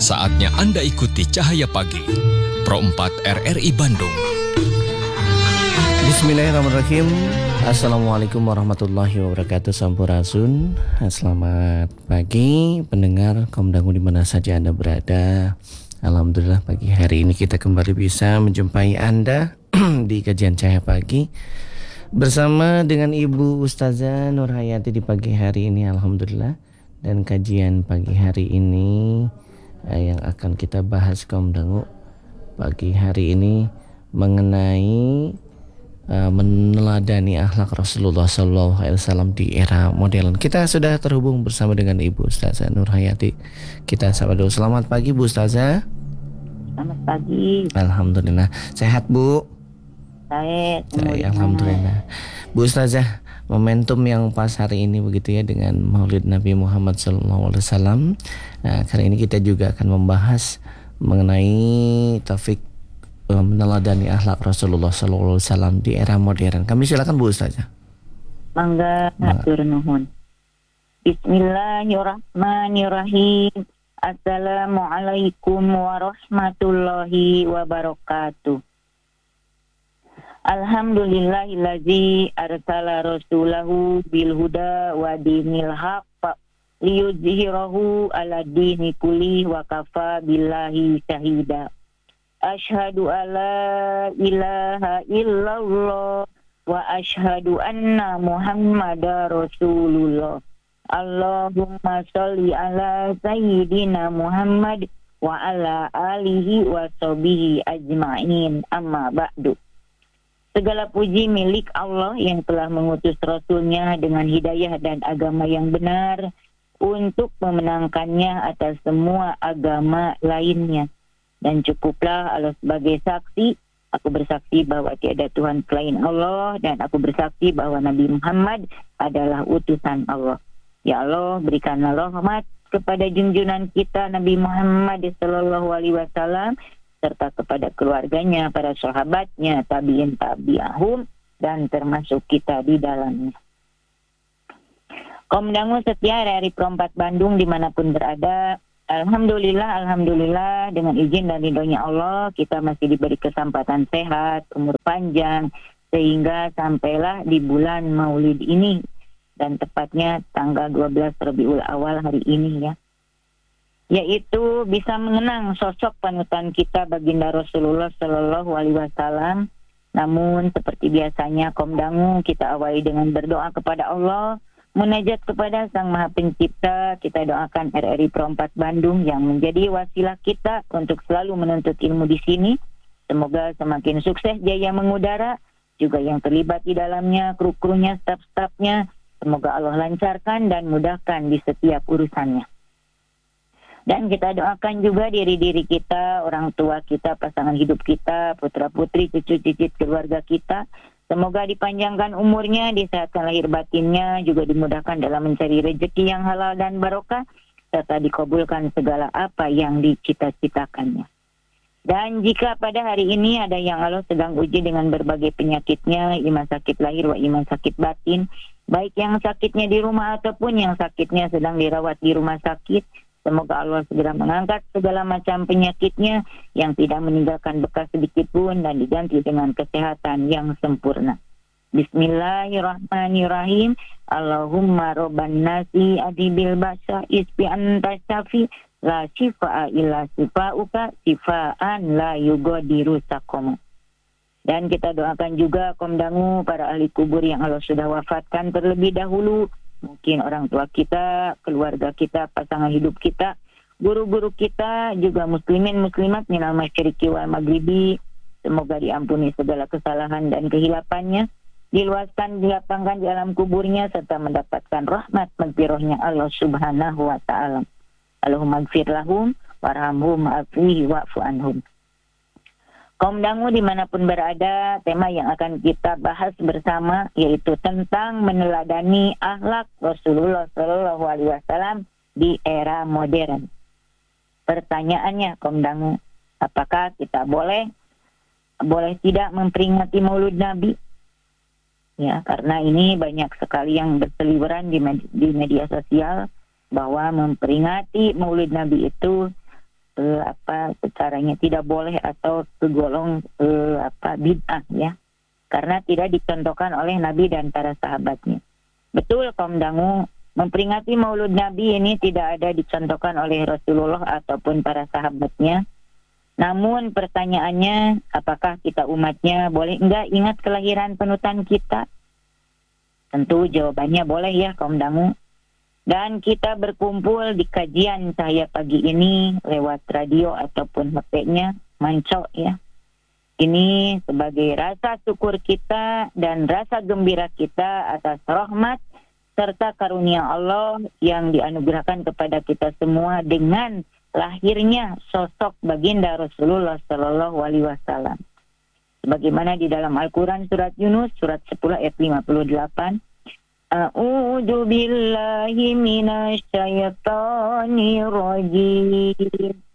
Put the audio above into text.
Saatnya Anda ikuti Cahaya Pagi, Pro 4 RRI Bandung. Bismillahirrahmanirrahim. Assalamualaikum warahmatullahi wabarakatuh. Sampurasun. Selamat pagi pendengar Komdangu di mana saja Anda berada. Alhamdulillah pagi hari ini kita kembali bisa menjumpai Anda di kajian Cahaya Pagi bersama dengan Ibu Ustazah Nurhayati di pagi hari ini. Alhamdulillah. Dan kajian pagi hari ini yang akan kita bahas Komdangu pagi hari ini mengenai meneladani akhlak Rasulullah SAW di era modern. Kita sudah terhubung bersama dengan Ibu Ustazah Nurhayati. Kita sapa dulu. Selamat pagi Bu Ustazah. Selamat pagi. Alhamdulillah. Sehat Bu? Baik. Alhamdulillah. Bu Ustazah, momentum yang pas hari ini begitu ya dengan Maulid Nabi Muhammad SAW. Nah, kali ini kita juga akan membahas mengenai topik meneladani akhlak Rasulullah SAW di era modern. Kami silakan Bu Ustazah. Mangga hatur nuhun. Bismillahirrahmanirrahim. Assalamualaikum warahmatullahi wabarakatuh. Alhamdulillahillazi arsala rasulahu bil huda wa dinil haqq liyuzhirahu ala dini kulli wa kafa billahi syahida. Asyhadu alla ilaha illallah wa asyhadu anna Muhammadar Rasulullah. Allahumma sholli ala sayyidina Muhammad wa ala alihi wa sahbihi ajma'in. Amma ba'du. Segala puji milik Allah yang telah mengutus Rasulnya dengan hidayah dan agama yang benar untuk memenangkannya atas semua agama lainnya. Dan cukuplah Allah sebagai saksi. Aku bersaksi bahwa tiada Tuhan selain Allah, dan aku bersaksi bahwa Nabi Muhammad adalah utusan Allah. Ya Allah, berikanlah rahmat kepada junjungan kita Nabi Muhammad SAW, serta kepada keluarganya, para sahabatnya, tabi'in tabi'ahum, dan termasuk kita di dalamnya. Komdangu setia RRI Pro 4 Bandung dimanapun berada. Alhamdulillah dengan izin dan ridhonya Allah kita masih diberi kesempatan sehat, umur panjang, sehingga sampailah di bulan Maulid ini, dan tepatnya tanggal 12 Rabiul Awal hari ini ya, yaitu bisa mengenang sosok panutan kita baginda Rasulullah Shallallahu Alaihi Wasallam. Namun seperti biasanya Komdangu kita awali dengan berdoa kepada Allah, munajat kepada Sang Maha Pencipta. Kita doakan RRI Pro 4 Bandung yang menjadi wasilah kita untuk selalu menuntut ilmu di sini. Semoga semakin sukses jaya mengudara, juga yang terlibat di dalamnya, kru-krunya, staf-stafnya. Semoga Allah lancarkan dan mudahkan di setiap urusannya. Dan kita doakan juga diri-diri kita, orang tua kita, pasangan hidup kita, putra-putri, cucu-cicit keluarga kita. Semoga dipanjangkan umurnya, disehatkan lahir batinnya, juga dimudahkan dalam mencari rezeki yang halal dan barokah, serta dikabulkan segala apa yang dicita-citakannya. Dan jika pada hari ini ada yang Allah sedang uji dengan berbagai penyakitnya, iman sakit lahir wa iman sakit batin, baik yang sakitnya di rumah ataupun yang sakitnya sedang dirawat di rumah sakit, semoga Allah segera mengangkat segala macam penyakitnya yang tidak meninggalkan bekas sedikit pun dan diganti dengan kesehatan yang sempurna. Bismillahirrahmanirrahim. Allahumma robban nasi adibil basa ispi anta syafi la shifa'a illa shifa'uka shifa'an la yugadiru saqama. Dan kita doakan juga Komdangu para ahli kubur yang Allah sudah wafatkan terlebih dahulu. Mungkin orang tua kita, keluarga kita, pasangan hidup kita, guru-guru kita, juga muslimin muslimat minal masyriqi wal maghribi. Semoga diampuni segala kesalahan dan kehilapannya, diluaskan, dilapangkan di alam kuburnya, serta mendapatkan rahmat maghfirahnya Allah subhanahu wa ta'ala. Allahumma gfir lahum warhamhum afihi wa'fu anhum. Komdangu dimanapun berada, tema yang akan kita bahas bersama yaitu tentang meneladani akhlak Rasulullah Shallallahu Alaihi Wasallam di era modern. Pertanyaannya, Komdangu, apakah kita boleh tidak memperingati Maulid Nabi? Ya, karena ini banyak sekali yang berseliweran di media sosial bahwa memperingati Maulid Nabi itu secaranya tidak boleh atau tergolong bid'ah ya, karena tidak dicontohkan oleh Nabi dan para sahabatnya. Betul kaum dangu, memperingati Maulud Nabi ini tidak ada dicontohkan oleh Rasulullah ataupun para sahabatnya. Namun pertanyaannya, apakah kita umatnya boleh enggak ingat kelahiran panutan kita? Tentu jawabannya boleh ya kaum dangu. Dan kita berkumpul di kajian Cahaya Pagi ini lewat radio ataupun HP-nya, Manco ya. Ini sebagai rasa syukur kita dan rasa gembira kita atas rahmat serta karunia Allah yang dianugerahkan kepada kita semua dengan lahirnya sosok baginda Rasulullah Sallallahu Alaihi Wasallam. Sebagaimana di dalam Al-Quran surat Yunus surat 10 ayat 58. A'udzu billahi minasy syaithanir rajim.